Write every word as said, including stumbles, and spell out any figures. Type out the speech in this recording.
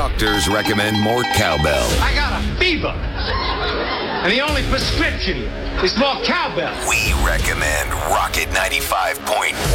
Doctors recommend more cowbell. I got a fever. And the only prescription is more cowbell. We recommend Rocket ninety-five point